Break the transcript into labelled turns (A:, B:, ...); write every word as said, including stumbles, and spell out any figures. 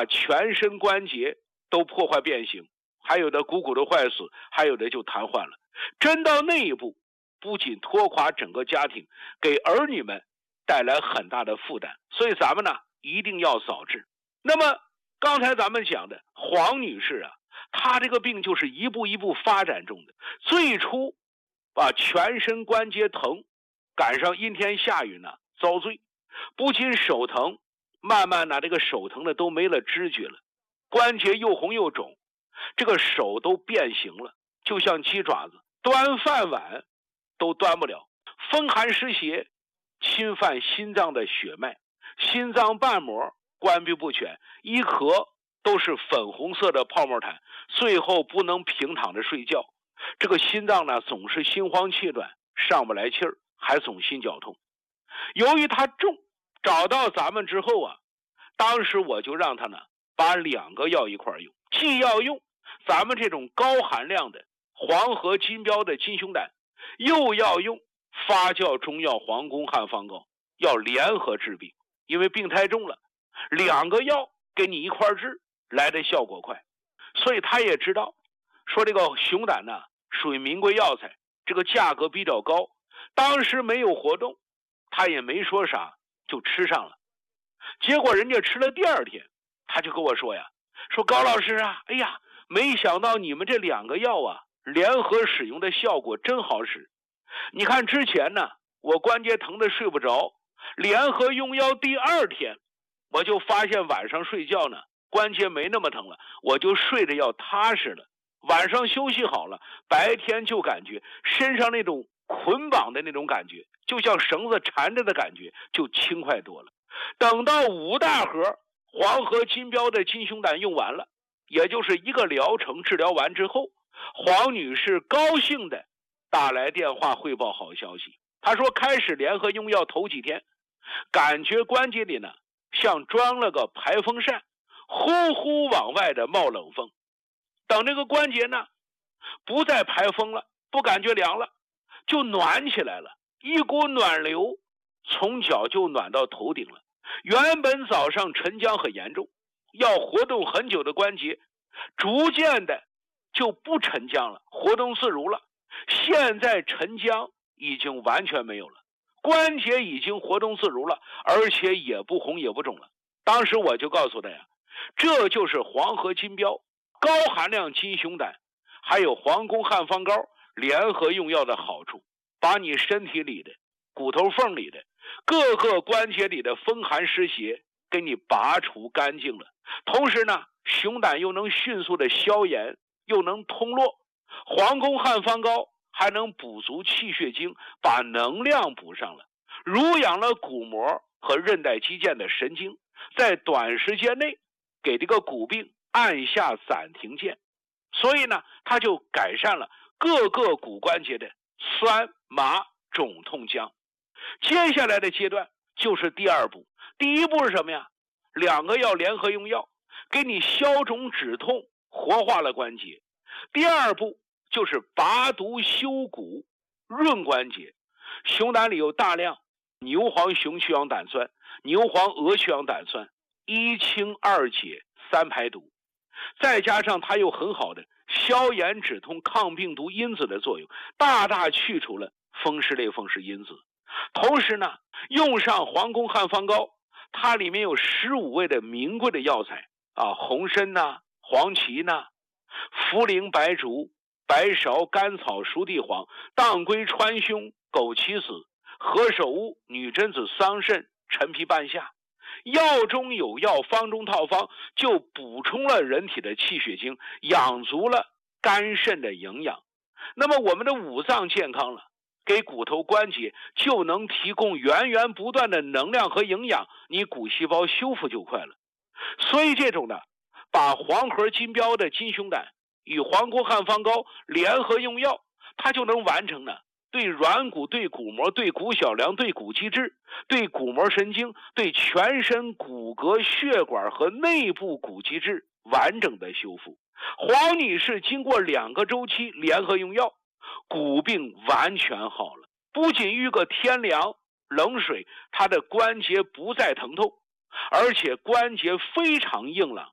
A: 把全身关节都破坏变形，还有的股骨头坏死，还有的就瘫痪了。真到那一步，不仅拖垮整个家庭，给儿女们带来很大的负担。所以咱们呢一定要早治。那么刚才咱们讲的黄女士啊，她这个病就是一步一步发展中的。最初啊全身关节疼，赶上阴天下雨呢遭罪，不仅手疼，慢慢呢这个手疼的都没了知觉了，关节又红又肿，这个手都变形了，就像鸡爪子，端饭碗都端不了。风寒湿邪侵犯心脏的血脉，心脏瓣膜关闭不全，一咳都是粉红色的泡沫痰，最后不能平躺着睡觉。这个心脏呢总是心慌气短，上不来气儿，还总心绞痛。由于它重，找到咱们之后啊，当时我就让他呢把两个药一块用，既要用咱们这种高含量的黄河金标的金胸胆，又要用发酵中药黄宫汉方膏，要联合治病。因为病太重了，两个药给你一块治，来的效果快。所以他也知道说这个熊胆呢属于名贵药材，这个价格比较高，当时没有活动，他也没说啥就吃上了。结果人家吃了第二天，他就跟我说呀，说高老师啊，哎呀，没想到你们这两个药啊联合使用的效果真好使。你看之前呢我关节疼的睡不着，联合用药第二天我就发现晚上睡觉呢关节没那么疼了，我就睡得要踏实了，晚上休息好了，白天就感觉身上那种捆绑的那种感觉，就像绳子缠着的感觉就轻快多了。等到五大盒黄河金标的金胸胆用完了，也就是一个疗程治疗完之后，黄女士高兴的打来电话汇报好消息。她说开始联合用药头几天，感觉关节里呢像装了个排风扇，呼呼往外的冒冷风。等这个关节呢不再排风了，不感觉凉了，就暖起来了，一股暖流从脚就暖到头顶了。原本早上沉僵很严重，要活动很久的关节，逐渐的就不沉僵了，活动自如了。现在沉僵已经完全没有了，关节已经活动自如了，而且也不红也不肿了。当时我就告诉他呀，这就是黄河金标高含量金熊胆还有黄宫汉方膏联合用药的好处，把你身体里的骨头缝里的各个关节里的风寒湿邪给你拔除干净了。同时呢，熊胆又能迅速的消炎，又能通络，黄宫汉方膏还能补足气血精，把能量补上了，濡养了骨膜和韧带肌腱的神经，在短时间内给这个骨病按下暂停键。所以呢，它就改善了各个骨关节的酸麻肿痛僵。接下来的阶段就是第二步。第一步是什么呀？两个药联合用药，给你消肿止痛，活化了关节。第二步就是拔毒修骨，润关节。熊胆里有大量牛黄熊去氧胆酸、牛黄鹅去氧胆酸，一清二解三排毒，再加上它有很好的消炎止痛抗病毒因子的作用，大大去除了风湿类风湿因子。同时呢，用上黄宫汉方膏，它里面有十五味的名贵的药材啊，红参呐、黄芪呐、茯苓、白术、白芍、甘草、熟地黄、当归、川芎、枸杞子、何首乌、女贞子、桑葚、陈皮、半夏。药中有药，方中套方，就补充了人体的气血精，养足了肝肾的营养。那么我们的五脏健康了，给骨头关节就能提供源源不断的能量和营养，你骨细胞修复就快了。所以这种呢，把黄河金标的金熊胆与黄宫汉方膏联合用药，它就能完成呢对软骨、对骨膜、对骨小梁、对骨肌质、对骨膜神经、对全身骨骼血管和内部骨肌质完整的修复。黄女士经过两个周期联合用药，骨病完全好了，不仅遇个天凉冷水，她的关节不再疼痛，而且关节非常硬朗，